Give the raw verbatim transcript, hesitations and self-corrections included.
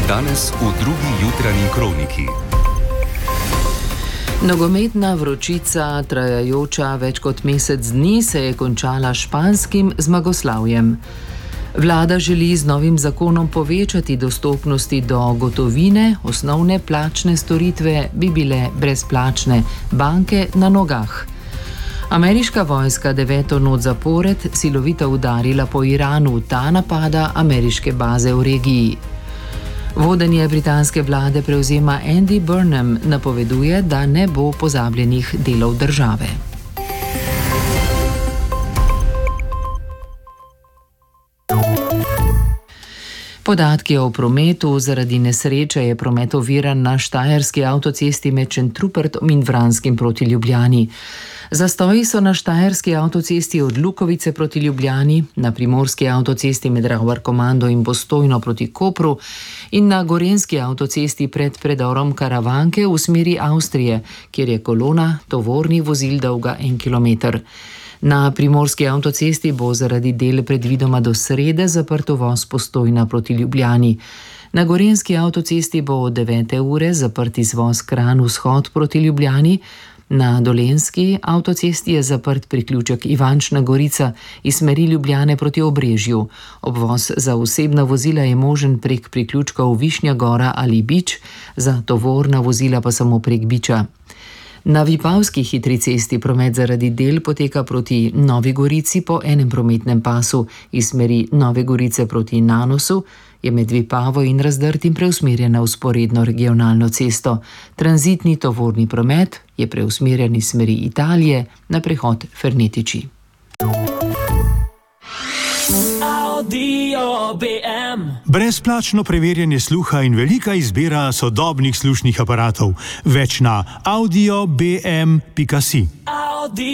Danes v drugi jutranji kroniki. Nogometna vročica, trajajoča več kot mesec dni, se je končala španskim zmagoslavjem. Vlada želi z novim zakonom povečati dostopnosti do gotovine, osnovne plačne storitve bi bile brezplačne, banke na nogah. Ameriška vojska deveto noč zapored silovito udarila po Iranu, ta napada ameriške baze v regiji. Vodenje britanske vlade prevzema Andy Burnham, napoveduje, da ne bo pozabljenih delov države. Podatki o prometu. Zaradi nesreče je promet oviran na štajerski avtocesti med Šentrupertom in Vranskim proti Ljubljani. Zastoji so na štajerski avtocesti od Lukovice proti Ljubljani, na primorski avtocesti med Ravbarkomando in Postojno proti Kopru in na gorenjski avtocesti pred predorom Karavanke v smeri Avstrije, kjer je kolona tovornih vozil dolga en kilometer. Na primorski avtocesti bo zaradi del predvidoma do srede zaprt uvoz Postojna proti Ljubljani. Na gorenjski avtocesti bo od devete ure zaprt izvoz Kranj vzhod proti Ljubljani. Na dolenjski avtocesti je zaprt priključek Ivančna Gorica iz smeri Ljubljane proti Obrežju. Obvoz za osebna vozila je možen prek priključkov Višnja Gora ali Bič, za tovorna vozila pa samo prek Biča. Na Vipavski hitri cesti promet zaradi del poteka proti Novi Gorici po enem prometnem pasu, iz smeri Nove Gorice proti Nanosu je med Vipavo in Razdrtim preusmerjena vzporedno regionalno cesto. Tranzitni tovorni promet je preusmerjen iz smeri Italije na prehod Fernetiči. Brezplačno preverjanje sluha in velika izbira sodobnih slušnih aparatov. Več na audio b m pika si.